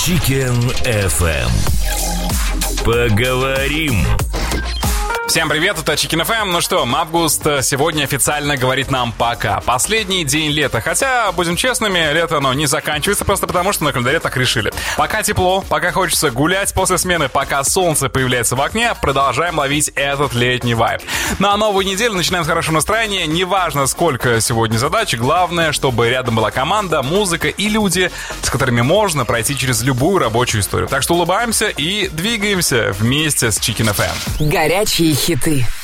Chicken FM. Поговорим. Всем привет, это Chicken FM. Ну что, август сегодня официально говорит нам пока. Последний день лета. Хотя, будем честными, лето оно не заканчивается просто потому, что на календаре так решили. Пока тепло, пока хочется гулять после смены, пока солнце появляется в окне, продолжаем ловить этот летний вайб. На новую неделю начинаем с хорошего настроения. Неважно, сколько сегодня задач, главное, чтобы рядом была команда, музыка и люди, с которыми можно пройти через любую рабочую историю. Так что улыбаемся и двигаемся вместе с Chicken FM. Горячие хиты.